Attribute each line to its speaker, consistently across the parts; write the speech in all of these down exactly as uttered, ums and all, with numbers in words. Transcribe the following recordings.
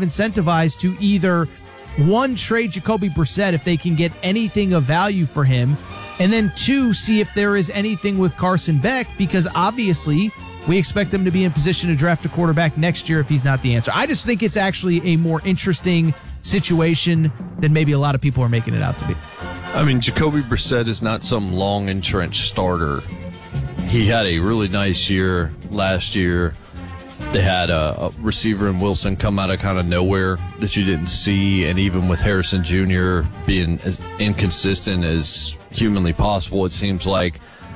Speaker 1: of incentivized to either, one, trade Jacoby Brissett if they can get anything of value for him, and then two, see if there is anything with Carson Beck, because obviously we expect them to be in position to draft a quarterback next year if he's not the answer. I just think it's actually a more interesting situation than maybe a lot of people are making it out to be.
Speaker 2: I mean, Jacoby Brissett is not some long entrenched starter. He had a really nice year last year. They had a, a receiver in Wilson come out of kind of nowhere that you didn't see, and even with Harrison Junior being as inconsistent as humanly possible, it seems like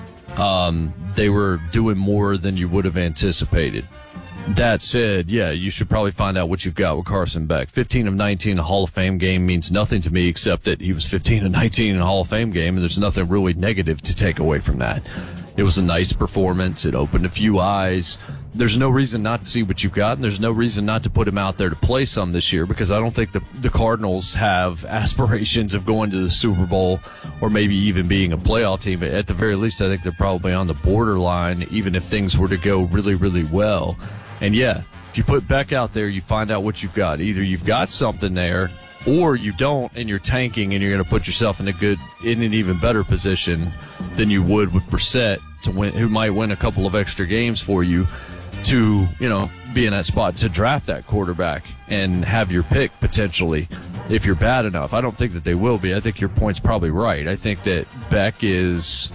Speaker 2: um, they were doing more than you would have anticipated. That said, yeah, you should probably find out what you've got with Carson Beck. fifteen of nineteen in a Hall of Fame game means nothing to me except that he was fifteen of nineteen in a Hall of Fame game, and there's nothing really negative to take away from that. It was a nice performance. It opened a few eyes. There's no reason not to see what you've got, and there's no reason not to put him out there to play some this year, because I don't think the, the Cardinals have aspirations of going to the Super Bowl or maybe even being a playoff team. At the very least, I think they're probably on the borderline, even if things were to go really, really well. And yeah, if you put Beck out there, you find out what you've got. Either you've got something there, or you don't, and you're tanking, and you're going to put yourself in a good, in an even better position than you would with Brissett, to win, who might win a couple of extra games for you, to, you know, be in that spot to draft that quarterback and have your pick potentially if you're bad enough. I don't think that they will be. I think your point's probably right. I think that Beck is,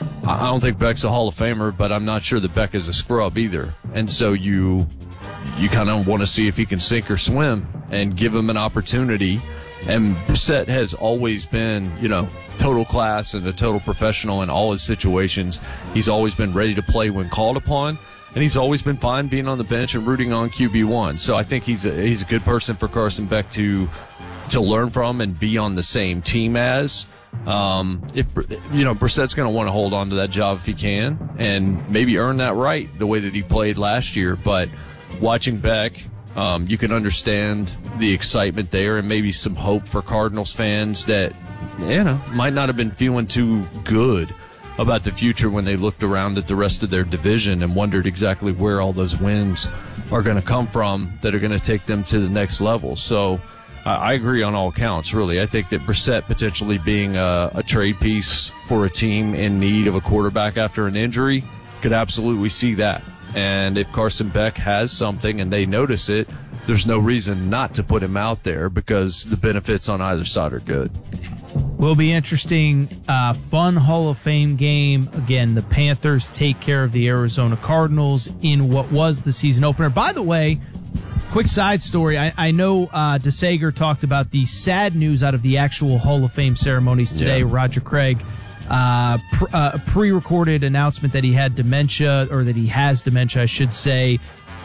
Speaker 2: I don't think Beck's a Hall of Famer, but I'm not sure that Beck is a scrub either. And so you, you kind of want to see if he can sink or swim and give him an opportunity. And Brissett has always been, you know, total class and a total professional in all his situations. He's always been ready to play when called upon. And he's always been fine being on the bench and rooting on Q B one. So I think he's a, he's a good person for Carson Beck to to learn from and be on the same team as. Um, if you know, Brissett's going to want to hold on to that job if he can, and maybe earn that right the way that he played last year. But watching Beck, um, you can understand the excitement there, and maybe some hope for Cardinals fans that, you know, might not have been feeling too good about the future when they looked around at the rest of their division and wondered exactly where all those wins are going to come from that are going to take them to the next level. So uh, I agree on all counts, really. I think that Brissett potentially being a, a trade piece for a team in need of a quarterback after an injury could absolutely see that. And if Carson Beck has something and they notice it, there's no reason not to put him out there, because the benefits on either side are good.
Speaker 1: Will be interesting. Uh, fun Hall of Fame game. Again, the Panthers take care of the Arizona Cardinals in what was the season opener. By the way, quick side story. I, I know uh, DeSager talked about the sad news out of the actual Hall of Fame ceremonies today. Yeah. Roger Craig, uh, pr- uh, pre-recorded announcement that he had dementia, or that he has dementia, I should say.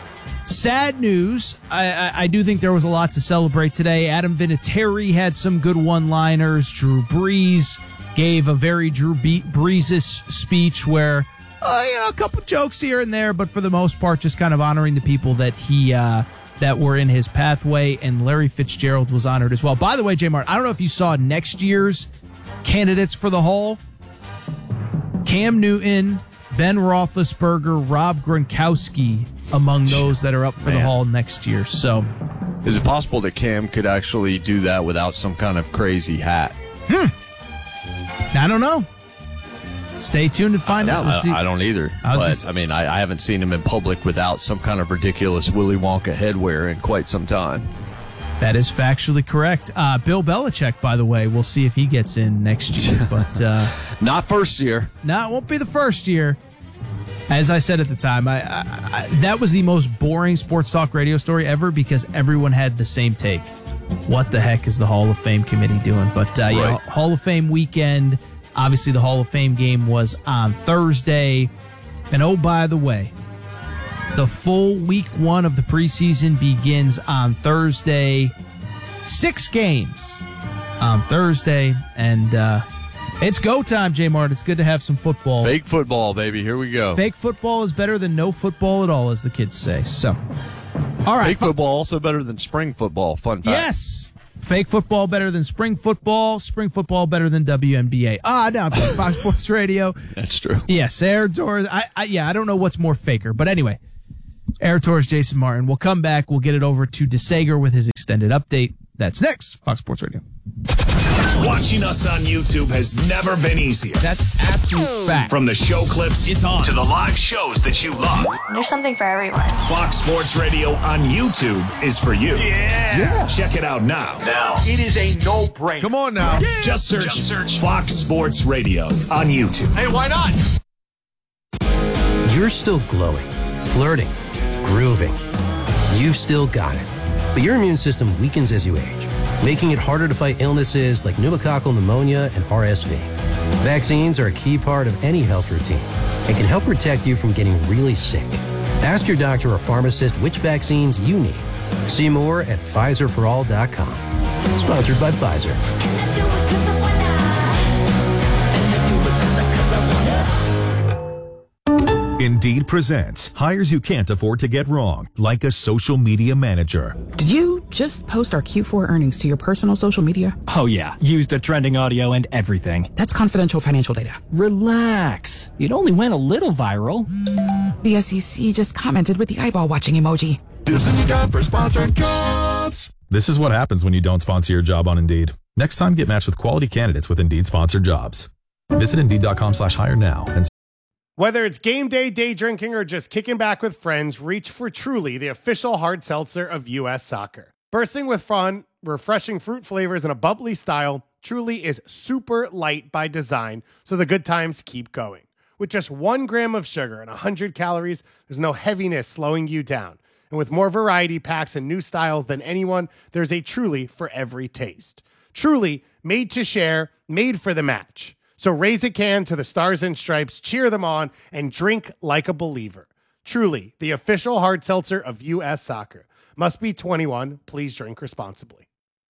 Speaker 1: Sad news. I, I, I do think there was a lot to celebrate today. Adam Vinatieri had some good one-liners. Drew Brees gave a very Drew Brees speech where, uh, you know, a couple jokes here and there, but for the most part, just kind of honoring the people that he uh, that were in his pathway. And Larry Fitzgerald was honored as well. By the way, J Mart, I don't know if you saw next year's candidates for the Hall. Cam Newton, Ben Roethlisberger, Rob Gronkowski among those that are up for Man. the Hall next year. So,
Speaker 2: is it possible that Cam could actually do that without some kind of crazy hat?
Speaker 1: Hmm. I don't know. Stay tuned and find
Speaker 2: I,
Speaker 1: out. Let's
Speaker 2: I,
Speaker 1: see.
Speaker 2: I don't either. I but, say, I mean, I, I haven't seen him in public without some kind of ridiculous Willy Wonka headwear in quite some time.
Speaker 1: That is factually correct. Uh, Bill Belichick, by the way, we'll see if he gets in next year. But uh,
Speaker 2: not first year.
Speaker 1: No, it won't be the first year. As I said at the time, I, I, I, that was the most boring sports talk radio story ever, because everyone had the same take. What the heck is the Hall of Fame committee doing? But uh, right. yeah, Hall of Fame weekend. Obviously, the Hall of Fame game was on Thursday. And oh, by the way, the full week one of the preseason begins on Thursday. Six games on Thursday. And uh, it's go time, J Mart. It's good to have some football.
Speaker 2: Fake football, baby. Here we go.
Speaker 1: Fake football is better than no football at all, as the kids say. So, all right.
Speaker 2: Fake football also better than spring football. Fun fact.
Speaker 1: Yes. Fake football better than spring football. Spring football better than W N B A. Ah, no, Fox Sports Radio.
Speaker 2: That's true.
Speaker 1: Yes, Air Tours. I, I, yeah, I don't know what's more faker. But anyway, Air Tours, Jason Martin. We'll come back. We'll get it over to DeSager with his extended update. That's next. Fox Sports Radio.
Speaker 3: Watching us on YouTube has never been easier.
Speaker 1: That's absolute fact.
Speaker 3: From the show clips
Speaker 1: It's on.
Speaker 3: to the live shows that you love.
Speaker 4: There's something for everyone.
Speaker 3: Fox Sports Radio on YouTube is for you.
Speaker 5: Yeah.
Speaker 3: yeah. Check it out now.
Speaker 5: Now. It is a no-brainer.
Speaker 6: Come on now.
Speaker 3: Yeah. Just search, Just search Fox Sports Radio on YouTube.
Speaker 5: Hey, why not?
Speaker 7: You're still glowing, flirting, grooving. You've still got it. But your immune system weakens as you age, making it harder to fight illnesses like pneumococcal pneumonia and R S V. Vaccines are a key part of any health routine and can help protect you from getting really sick. Ask your doctor or pharmacist which vaccines you need. See more at Pfizer for all dot com. Sponsored by Pfizer.
Speaker 8: Indeed presents hires you can't afford to get wrong, like a social media manager.
Speaker 9: Did you just post our Q four earnings to your personal social media?
Speaker 10: Oh yeah, used the trending audio and everything.
Speaker 9: That's confidential financial data.
Speaker 10: Relax. It only went a little viral.
Speaker 9: The S E C just commented with the eyeball watching emoji.
Speaker 8: This is your job for sponsored jobs. This is what happens when you don't sponsor your job on Indeed. Next time, get matched with quality candidates with Indeed sponsored jobs. Visit Indeed.com slash hire now and
Speaker 11: Whether it's game day, day drinking, or just kicking back with friends, reach for Truly, the official hard seltzer of U S Soccer. Bursting with fun, refreshing fruit flavors, and a bubbly style, Truly is super light by design, so the good times keep going. With just one gram of sugar and one hundred calories, there's no heaviness slowing you down. And with more variety packs and new styles than anyone, there's a Truly for every taste. Truly, made to share, made for the match. So raise a can to the Stars and Stripes, cheer them on, and drink like a believer. Truly, the official hard seltzer of U S Soccer. Must be twenty-one. Please drink responsibly.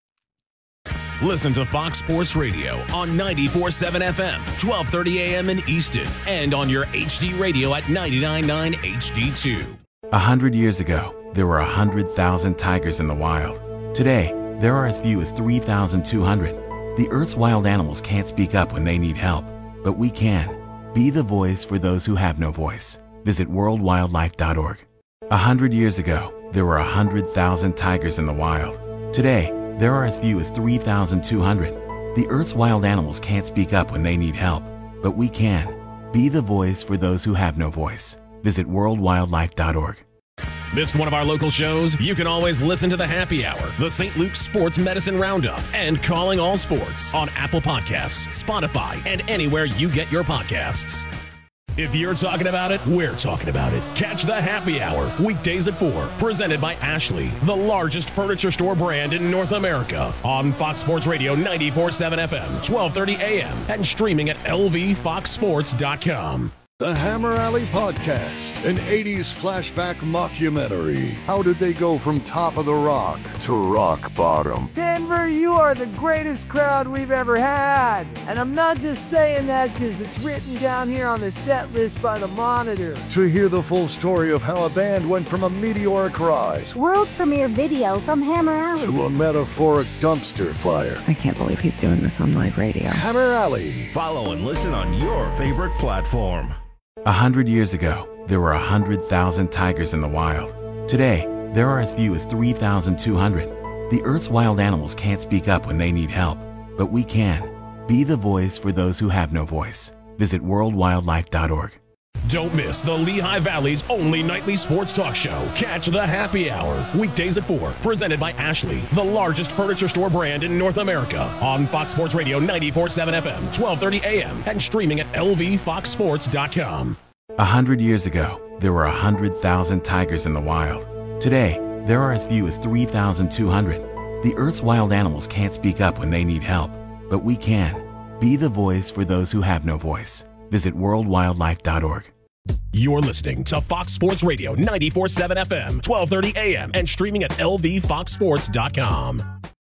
Speaker 12: Listen to Fox Sports Radio on ninety-four point seven F M, twelve thirty A M in Easton, and on your H D radio at ninety-nine point nine H D two.
Speaker 13: A hundred years ago, there were a hundred thousand tigers in the wild. Today, there are as few as three thousand two hundred. The Earth's wild animals can't speak up when they need help, but we can. Be the voice for those who have no voice. Visit world wildlife dot org. A hundred years ago, there were a hundred thousand tigers in the wild. Today, there are as few as three thousand two hundred. The Earth's wild animals can't speak up when they need help, but we can. Be the voice for those who have no voice. Visit world wildlife dot org.
Speaker 12: Missed one of our local shows? You can always listen to The Happy Hour, the Saint Luke's Sports Medicine Roundup, and Calling All Sports on Apple Podcasts, Spotify, and anywhere you get your podcasts. If you're talking about it, we're talking about it. Catch The Happy Hour, weekdays at four, presented by Ashley, the largest furniture store brand in North America, on Fox Sports Radio ninety-four point seven F M, twelve thirty A M, and streaming at L V fox sports dot com.
Speaker 14: The Hammer Alley Podcast, an eighties flashback mockumentary. How did they go from top of the rock to rock bottom?
Speaker 15: Denver, you are the greatest crowd we've ever had. And I'm not just saying that because it's written down here on the set list by the Monitor.
Speaker 14: To hear the full story of how a band went from a meteoric rise,
Speaker 16: world premiere video from Hammer Alley,
Speaker 14: to a metaphoric dumpster fire.
Speaker 17: I can't believe he's doing this on live radio.
Speaker 14: Hammer Alley.
Speaker 18: Follow and listen on your favorite platform.
Speaker 13: A hundred years ago, there were a hundred thousand tigers in the wild. Today, there are as few as three thousand two hundred. The Earth's wild animals can't speak up when they need help, but we can. Be the voice for those who have no voice. Visit world wildlife dot org.
Speaker 12: Don't miss the Lehigh Valley's only nightly sports talk show. Catch The Happy Hour, weekdays at four, presented by Ashley, the largest furniture store brand in North America, on Fox Sports Radio ninety-four point seven F M, twelve thirty A M, and streaming at L V fox sports dot com.
Speaker 13: A hundred years ago, there were a hundred thousand tigers in the wild. Today, there are as few as three thousand two hundred. The Earth's wild animals can't speak up when they need help, but we can. Be the voice for those who have no voice. Visit world wildlife dot org.
Speaker 12: You're listening to Fox Sports Radio ninety-four point seven F M, twelve thirty A M, and streaming at L V fox sports dot com.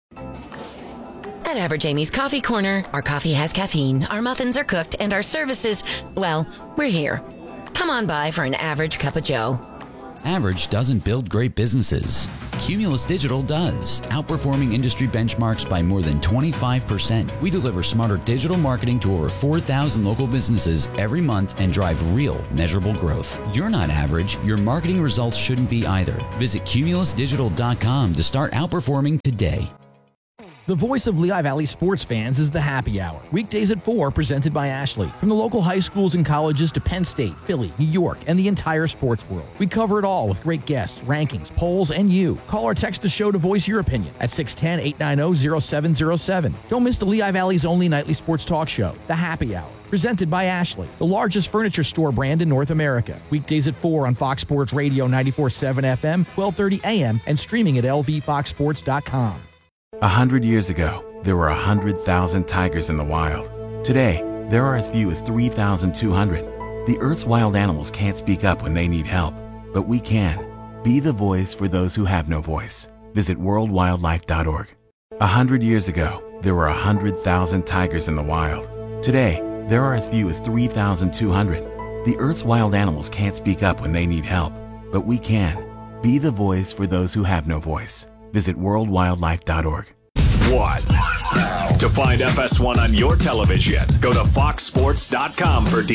Speaker 19: At Average Amy's Coffee Corner, our coffee has caffeine, our muffins are cooked, and our services, well, we're here. Come on by for an average cup of joe.
Speaker 4: Average doesn't build great businesses. Cumulus Digital does, outperforming industry benchmarks by more than twenty-five percent. We deliver smarter digital marketing to over four thousand local businesses every month and drive real, measurable growth. You're not average. Your marketing results shouldn't be either. Visit cumulus digital dot com to start outperforming today.
Speaker 6: The voice of Lehigh Valley sports fans is the Happy Hour. Weekdays at four, presented by Ashley. From the local high schools and colleges to Penn State, Philly, New York, and the entire sports world. We cover it all with great guests, rankings, polls, and you. Call or text the show to voice your opinion at six one zero, eight nine zero, zero seven zero seven. Don't miss the Lehigh Valley's only nightly sports talk show, The Happy Hour. Presented by Ashley, the largest furniture store brand in North America. Weekdays at four on Fox Sports Radio ninety-four point seven F M, twelve thirty A M, and streaming at L V fox sports dot com.
Speaker 13: A hundred years ago, there were a hundred thousand tigers in the wild. Today, there are as few as three thousand two hundred. The Earth's wild animals can't speak up when they need help, but we can. Be the voice for those who have no voice. Visit world wildlife dot org. A hundred years ago, there were a hundred thousand tigers in the wild. Today, there are as few as three thousand two hundred. The Earth's wild animals can't speak up when they need help, but we can. Be the voice for those who have no voice. Visit world wildlife dot org.
Speaker 3: One. To find F S one on your television, go to fox sports dot com for